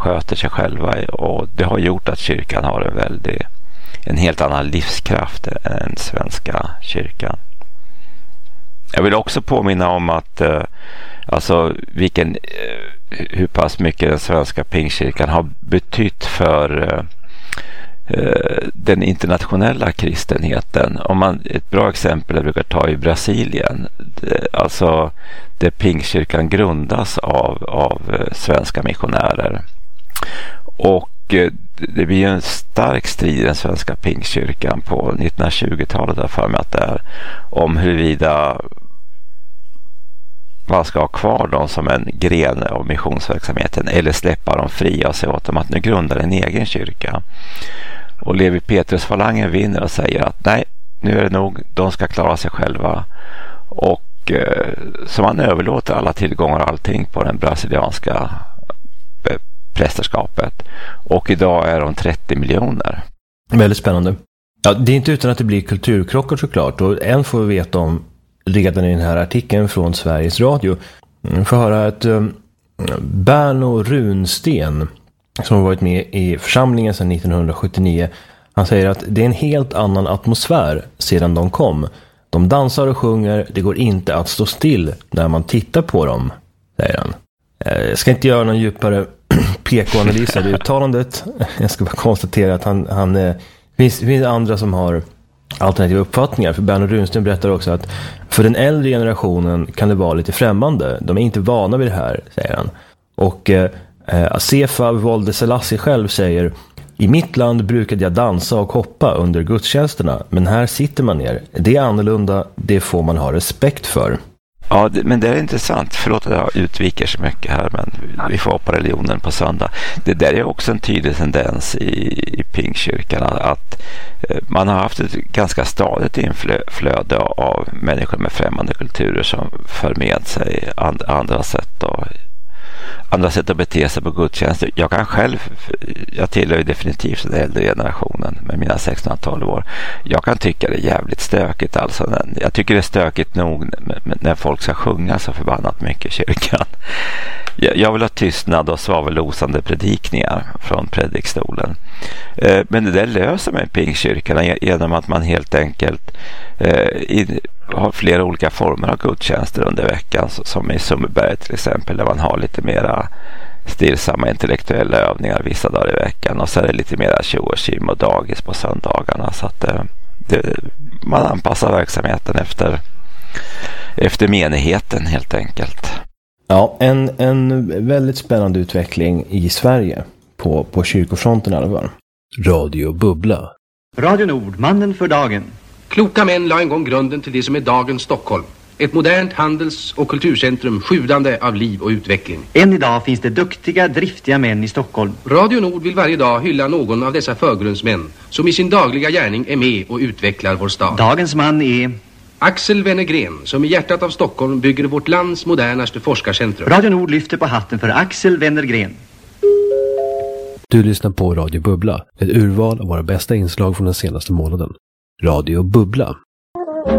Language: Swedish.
sköter sig själva, och det har gjort att kyrkan har en helt annan livskraft än svenska kyrkan. Jag vill också påminna om att hur pass mycket den svenska pingstkyrkan har betytt för den internationella kristenheten. Ett bra exempel jag brukar ta i Brasilien, där pingstkyrkan grundas av svenska missionärer, och det blir en stark strid i den svenska pingstkyrkan på 1920-talet för mig att det är, om huruvida man ska ha kvar dem som en gren av missionsverksamheten eller släppa dem fria och säga åt dem att nu grundar en egen kyrka. Och Levi Petrus-falangen vinner och säger att nej, nu är det nog, de ska klara sig själva. Och så man överlåter alla tillgångar och allting på den brasilianska prästerskapet. Och idag är de 30 miljoner. Väldigt spännande. Ja, det är inte utan att det blir kulturkrockar såklart. Och en får vi veta om redan i den här artikeln från Sveriges Radio. Vi får höra att Berno Runsten, som har varit med i församlingen sedan 1979, han säger att det är en helt annan atmosfär sedan de kom. De dansar och sjunger, det går inte att stå still när man tittar på dem, säger han. Jag ska inte göra någon djupare PK-analys av uttalandet. Jag ska bara konstatera att det finns andra som har alternativa uppfattningar. För Berno Runsten berättar också att för den äldre generationen kan det vara lite främmande. De är inte vana vid det här, säger han. Och Asefa Volde Selassie själv säger: i mitt land brukade jag dansa och hoppa under gudstjänsterna, men här sitter man ner. Det är annorlunda, det får man ha respekt för. Ja, men det är intressant. Förlåt att jag utviker så mycket här, men vi får hoppa religionen på söndag. Det där är också en tydlig tendens i pingstkyrkan, att man har haft ett ganska stadigt inflöde av människor med främmande kulturer som för med sig andra sätt att bete sig på gudstjänster. Jag tillhör ju definitivt den äldre generationen med mina 16-12 år. Jag kan tycka det är jävligt stökigt. Jag tycker det är stökigt nog när folk ska sjunga så förbannat mycket i kyrkan. Jag vill ha tystnad och svavellosande predikningar från predikstolen. Men det där löser man i pingstkyrkan genom att man helt enkelt har flera olika former av gudstjänster under veckan, som i Summerberg till exempel, där man har lite mera stillsamma intellektuella övningar vissa dagar i veckan, och så är det lite mera tjo och kim och dagis på söndagarna, så att man anpassar verksamheten efter menigheten helt enkelt. Ja, en väldigt spännande utveckling i Sverige på kyrkofronten i alla fall. Radio Bubbla. Radio Nord, mannen för dagen. Kloka män la en gång grunden till det som är dagens Stockholm. Ett modernt handels- och kulturcentrum sjudande av liv och utveckling. Än idag finns det duktiga, driftiga män i Stockholm. Radio Nord vill varje dag hylla någon av dessa förgrundsmän som i sin dagliga gärning är med och utvecklar vår stad. Dagens man är Axel Wennergren, som i hjärtat av Stockholm bygger vårt lands modernaste forskarcentrum. Radio Nord lyfter på hatten för Axel Wennergren. Du lyssnar på Radio Bubbla, ett urval av våra bästa inslag från den senaste månaden. Radio Bubbla.